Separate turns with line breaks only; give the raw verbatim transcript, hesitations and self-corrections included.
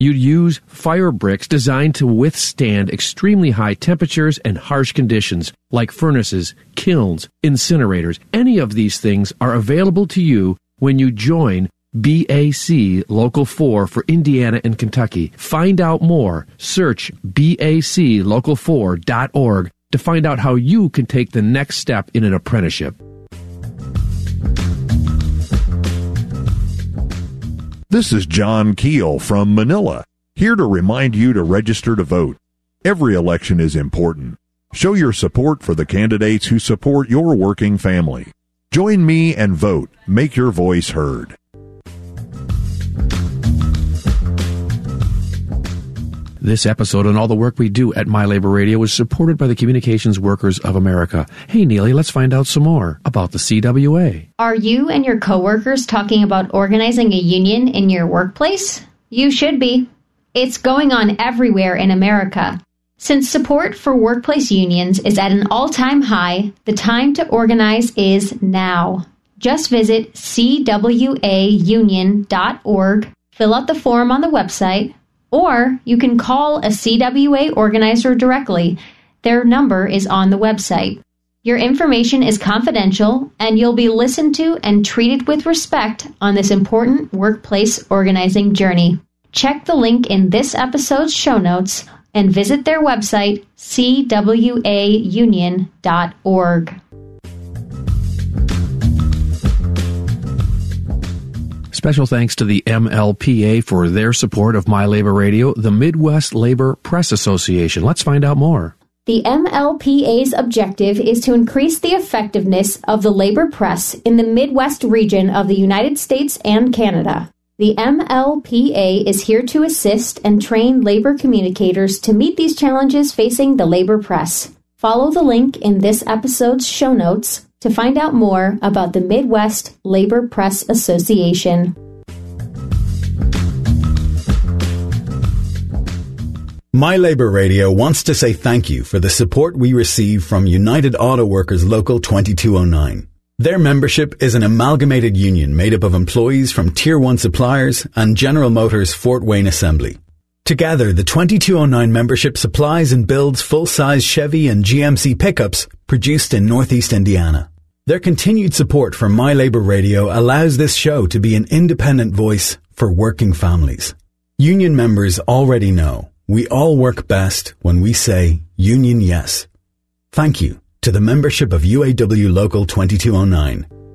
You'd use fire bricks designed to withstand extremely high temperatures and harsh conditions, like furnaces, kilns, incinerators. Any of these things are available to you when you join B A C Local four for Indiana and Kentucky. Find out more. Search B A C local four dot org to find out how you can take the next step in an apprenticeship.
This is John Keel from Manila, here to remind you to register to vote. Every election is important. Show your support for the candidates who support your working family. Join me and vote. Make your voice heard.
This episode and all the work we do at My Labor Radio is supported by the Communications Workers of America. Hey, Neely, let's find out some more about the C W A.
Are you and your coworkers talking about organizing a union in your workplace? You should be. It's going on everywhere in America. Since support for workplace unions is at an all-time high, the time to organize is now. Just visit C W A union dot org, fill out the form on the website, or you can call a C W A organizer directly. Their number is on the website. Your information is confidential, and you'll be listened to and treated with respect on this important workplace organizing journey. Check the link in this episode's show notes and visit their website, C W A union dot org.
Special thanks to the M L P A for their support of My Labor Radio, the Midwest Labor Press Association. Let's find out more.
The M L P A's objective is to increase the effectiveness of the labor press in the Midwest region of the United States and Canada. The M L P A is here to assist and train labor communicators to meet these challenges facing the labor press. Follow the link in this episode's show notes to find out more about the Midwest Labor Press Association.
My Labor Radio wants to say thank you for the support we receive from United Auto Workers Local twenty-two oh nine. Their membership is an amalgamated union made up of employees from Tier one suppliers and General Motors Fort Wayne Assembly. Together, the twenty-two oh nine membership supplies and builds full-size Chevy and G M C pickups produced in Northeast Indiana. Their continued support for My Labor Radio allows this show to be an independent voice for working families. Union members already know we all work best when we say union yes. Thank you to the membership of U A W Local twenty-two oh nine